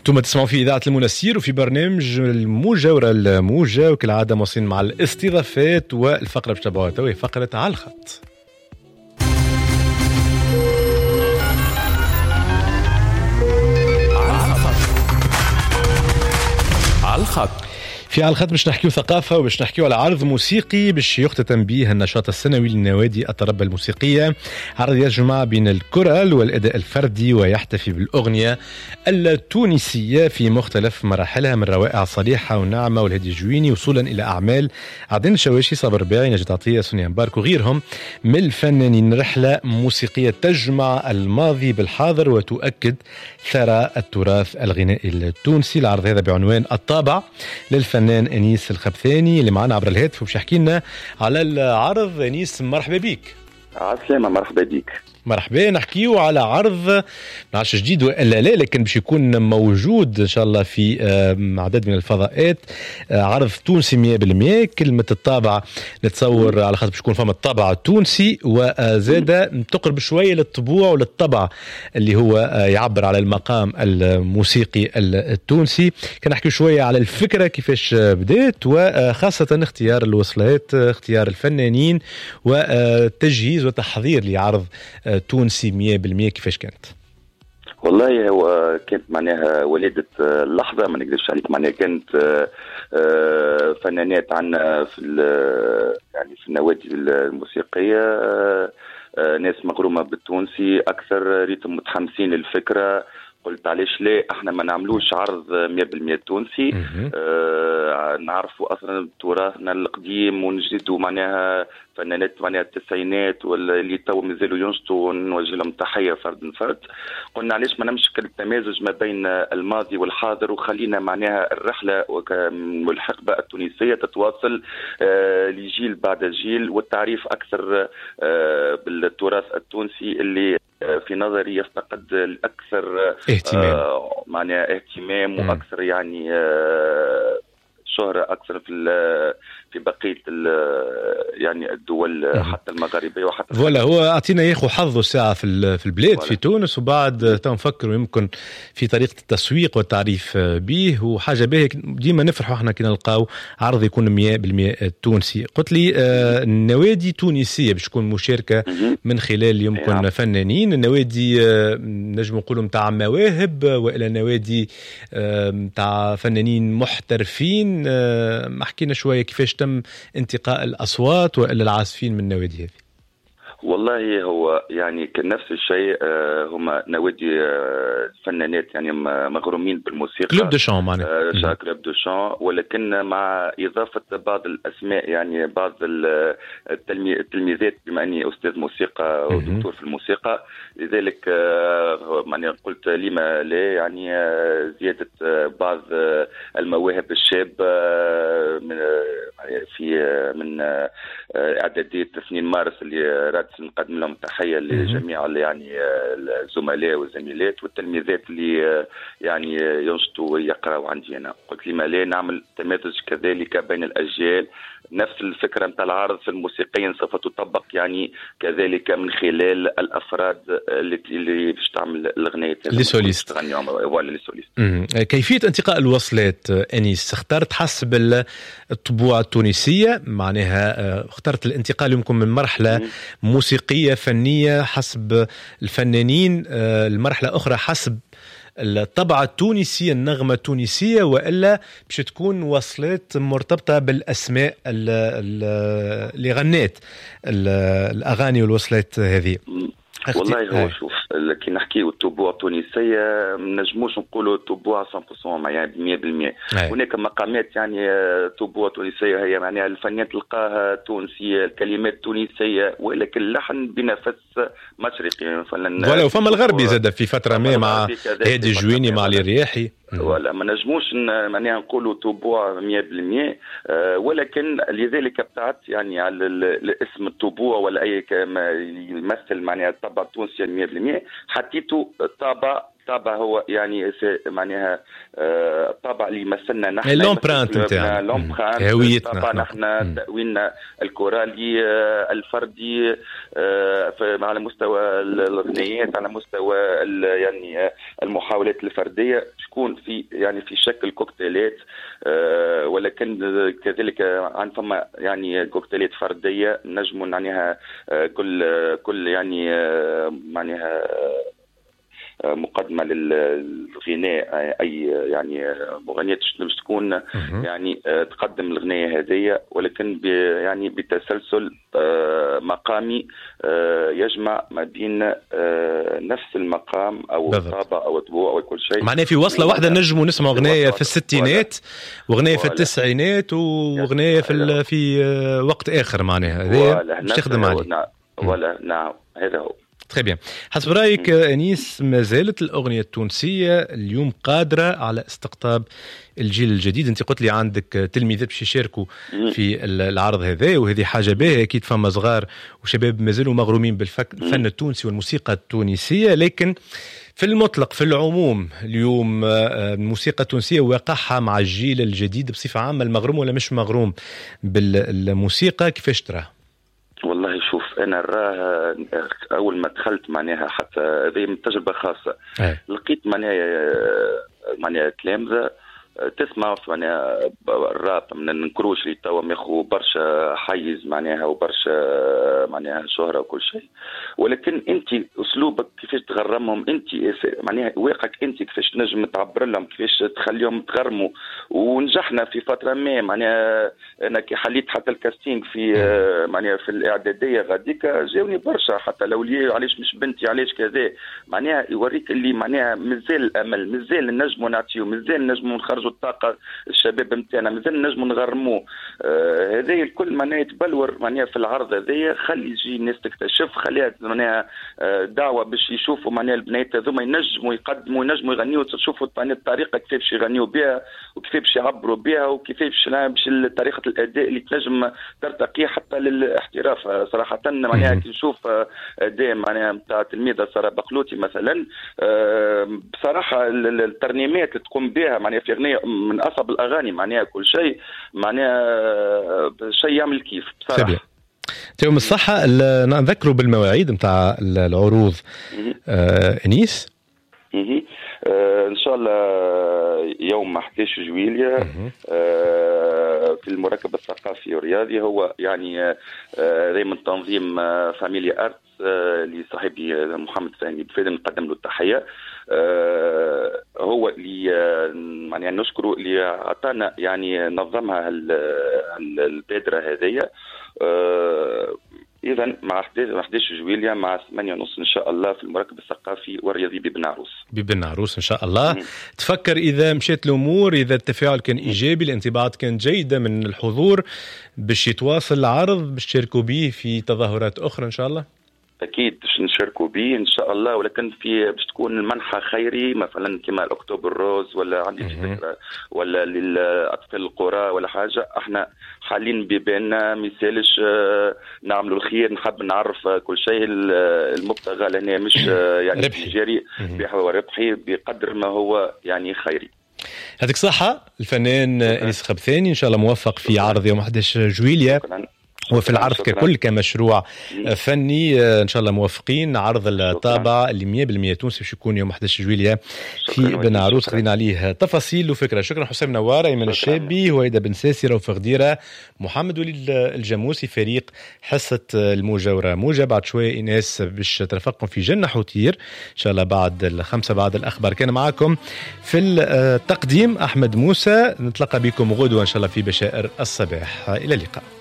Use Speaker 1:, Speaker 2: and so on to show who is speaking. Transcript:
Speaker 1: ثم تسمعوا في إذاعة المنسير وفي برنامج الموجة ورا الموجة، وكالعادة موصلين مع الاستضافات والفقرة باش تبعوها توي فقرة على الخط. على الخط في على الخط باش نحكيو ثقافة وباش نحكيو على عرض موسيقي باش يختتم به النشاط السنوي للنوادي التربة الموسيقية. عرض يجمع بين الكورال والأداء الفردي ويحتفي بالأغنية التونسية في مختلف مراحلها من روائع صالحة ونعمة والهدي الجويني وصولا إلى أعمال عدن الشواشي، صابر رباعي، نجد عطية، سونيا مبارك وغيرهم من الفنانين. رحلة موسيقية تجمع الماضي بالحاضر وتؤكد ثراء التراث الغنائي التونسي. العرض هذا بعنوان الطابع للفنان أنيس الخبثاني اللي معنا عبر الهاتف وباش يحكي لنا على العرض. أنيس مرحبا بك.
Speaker 2: عسلامة، مرحبا بك.
Speaker 1: مرحبا. نحكيو على عرض نعرفش جديد ولا لا، لكن باش يكون موجود ان شاء الله في عدد من الفضاءات. عرض تونسي 100%. كلمة الطابع نتصور على خاطر باش يكون فما الطابع التونسي وزاد تقرب شوية للطبوع وللطبع اللي هو يعبر على المقام الموسيقي التونسي. كان نحكي شوية على الفكرة كيفاش بدأت، وخاصة اختيار الوصلات، اختيار الفنانين، وتجهيز وتحضير لعرض تونسي 100%. كيفاش كانت؟
Speaker 2: والله هو كانت معناها ولادة اللحظة، ما نقدرش عليك. معناها كانت فنانات عنا في يعني في النوادي الموسيقية، ناس مغرومة بالتونسي أكثر، ريتم متحمسين للفكرة. قلت علاش لا احنا ما نعملوش عرض 100% تونسي. نعرفوا اصلا تراثنا القديم ونجدوا معناها فنانات معناها التسعينات ولا اللي تو مازالوا ينشطوا، نوجه لهم تحيه فرد فرد. قلنا علاش ما نمشي التمازج ما بين الماضي والحاضر، وخلينا معناها الرحله والحقبه التونسيه تتواصل لجيل بعد جيل، والتعريف اكثر بالتراث التونسي اللي في نظري يفتقد الأكثر
Speaker 1: اهتمام،
Speaker 2: معناها اهتمام واكثر يعني شهرة اكثر في بقيه يعني الدول حتى المغاربيه وحتى
Speaker 1: فوالا. هو اعطينا ياخذ حظه ساعه في البلاد في تونس، وبعد تنفكروا يمكن في طريقه التسويق والتعريف به وحاجه به. ديما نفرحوا احنا كي نلقاو عرض يكون 100% تونسي. قلت لي النوادي تونسيه باش تكون مشاركه من خلال يمكن فنانين. النوادي نجم نقولوا نتاع مواهب وإلى نوادي نتاع فنانين محترفين. حكينا شويه كيفاش تم انتقاء الأصوات وإلا العازفين من النوادي هذه؟
Speaker 2: والله هو يعني كان نفس الشيء. هما نوادي فنانات يعني مغرومين بالموسيقى،
Speaker 1: كلوب دو شان معناها
Speaker 2: كلوب دو شان، ولكن مع إضافة بعض الأسماء، يعني بعض التلميذات، بما أني أستاذ موسيقى ودكتور في الموسيقى، لذلك يعني قلت لما لا، يعني زيادة بعض المواهب الشابة من إعدادية 2 مارس اللي راد نقدم لهم تحية لجميع يعني الزملاء والزميلات والتلميذات اللي يعني ينشطوا ويقرأوا عندي أنا. قلت لما لا نعمل تمازج كذلك بين الأجيال. نفس الفكرة متاع العرض في الموسيقيين سوف تطبق يعني كذلك من خلال الأفراد اللي باش تعمل الأغنية
Speaker 1: لسوليست
Speaker 2: ولا لسوليست.
Speaker 1: كيفية انتقاء الوصلات أنيس؟ اخترت حسب الطبوع التونسية، معناها اخترت الانتقال يمكن من مرحلة موسيقية فنية حسب الفنانين، المرحلة أخرى حسب الطبعة التونسية، النغمة التونسية، وإلا باش تكون وصلات مرتبطة بالأسماء اللي غنات الأغاني والوصلات هذه؟
Speaker 2: والله هو شوف، كي نحكيو الطبوع التونسية منجموش نقولوا طبوع 100% يعني 100%. هناك مقامات يعني طبوع تونسية هي معناها الفنان تلقاها تونسية، الكلمات تونسية، ولكن اللحن بنفس مشرقي.
Speaker 1: ولا وفما الغربي زاد في فترة ما مع هادي الجويني مع الرياحي.
Speaker 2: ولا ما نجموش معناها نقولوا طبوع 100%، ولكن لذلك ابتعدت يعني على الاسم الطبوع ولا أي يمثل معناها الطبع التونسي 100%. حطيته طابع الطابع هو يعني معناها الطابع اللي يمثلنا نحن
Speaker 1: لومبرانت نتاعنا هويتنا
Speaker 2: طبعا نحن تأويلنا الكورالي الفردي على مستوى الغنيات، على مستوى يعني المحاولات الفرديه تكون في يعني في شكل كوكتيلات، ولكن كذلك عن فما يعني كوكتيلات فرديه نجموا معناها كل يعني معناها مقدمه للغناء، اي يعني مغنيه تكون يعني تقدم الغنايه هذه، ولكن يعني بتسلسل مقامي يجمع ما بين نفس المقام او الطابع او الطبوع او كل شيء.
Speaker 1: معناها في وصله واحده نجموا نسمعوا غنايه في الستينات وغنايه في التسعينات وغنايه في وقت اخر، معناها هذا باش تخدم عليه.
Speaker 2: ولا نعم هذا هو.
Speaker 1: très bien. حسب رأيك أنيس، ما زالت الأغنية التونسية اليوم قادرة على استقطاب الجيل الجديد؟ أنت قلت لي عندك تلميذات باش يشاركوا في العرض هذا، وهذه حاجة باهية، أكيد فما صغار وشباب ما زالوا مغرومين بالفن التونسي والموسيقى التونسية، لكن في المطلق في العموم اليوم الموسيقى التونسية وقعها مع الجيل الجديد بصفة عامة، المغروم ولا مش مغروم بالموسيقى، كيفاش تراها؟
Speaker 2: والله شوف، انا راه اول ما دخلت معناها حتى هذه من تجربه خاصه لقيت معناها تلامذه تسمع معناها الراب من الكروش اللي توا ماخذ برشا حيز معناها وبرشا معناها شهره وكل شيء، ولكن انت اسلوبك كيفاش تغرمهم، انت معناها واقعك انت كيفاش تنجم تعبر لهم، كيفاش تخليهم تغرموا. ونجحنا في فتره ما معناها، انا كي حليت حتى الكاستينغ في معناها في الاعداديه غاديك جاوني برشا حتى الاولياء، علاش مش بنتي، علاش كذا، معناها يوريك اللي معناها مازال الامل، مازال نجموا نعطيو، مازال نجموا نخرجوا الطاقه الشباب نتاعنا، مازال نجموا نغرموه. هذا الكل معناها يتبلور معناها في العرض هذايا، خلي يجي الناس تكتشف، خليها معناها دعوه باش يشوفوا معناها البنات هذوما ينجموا يقدموا، ينجموا يغنيوا، تشوفوا الطريقه كيفاش يغنيوا بها وكيفاش يعبروا بها وكيفاش باش طريقه الاداء اللي تنجم ترتقي حتى للاحتراف. صراحه معناها كي نشوف اداء معناها نتاع تلميذه ساره بقلوتي مثلا، بصراحه الترنيمات اللي تقوم بها معناها في اغنيه من اصعب الاغاني معناها كل شيء معناها شيء يعمل كيف بصراحه.
Speaker 1: يوم الصحة نذكروا بالمواعيد متاع العروض أنيس.
Speaker 2: إن شاء الله يوم 11 جويلية في المركب الثقافي والرياضي، هو يعني من تنظيم فاميليا أرت لصاحبي محمد ثاني بفيدة، نقدم له التحية. هو اللي يعني نشكره اللي أعطانا يعني نظمها البادرة هذه. إذن مع 11 جويلية مع 8:30 إن شاء الله في المركب الثقافي والرياضي ببن عروس.
Speaker 1: ببن عروس إن شاء الله. تفكر إذا مشيت الأمور، إذا التفاعل كان إيجابي، الانطباعات كانت جيدة من الحضور، باش يتواصل العرض، باش تشاركوا به في تظاهرات أخرى إن شاء الله؟
Speaker 2: أكيد باش نشاركوا به إن شاء الله، ولكن باش تكون المنحة خيري مثلا كما الأكتوبر روز، ولا عندي فكرة، ولا للأطفال القرى ولا حاجة. احنا حالين ببالنا ميسالش نعملوا الخير، نحب نعرف كل شيء. المبتغى لهنا مش يعني تجاري وربحي بقدر ما هو يعني خيري.
Speaker 1: يعطيك صحة الفنان أنيس خبثاني، إن شاء الله موفق في عرض يوم 11 جويلية وفي العرض ككل كمشروع فني. ان شاء الله موفقين. عرض الطابع اللي 100% تونسي باش يكون يوم 11 جويلية في بن عروس، خذينا عليه تفاصيل وفكره. شكرا حسام نوار، ايمن الشابي، هويدا بن ساسي، روف غديره، محمد وليد الجاموسي، فريق حصه المجاوره موجه. بعد شويه ايناس باش ترافقكم في جنه حوتير ان شاء الله بعد 5 بعد الاخبار. كان معكم في التقديم احمد موسى، نتلقى بكم غدوه ان شاء الله في بشائر الصباح. الى اللقاء.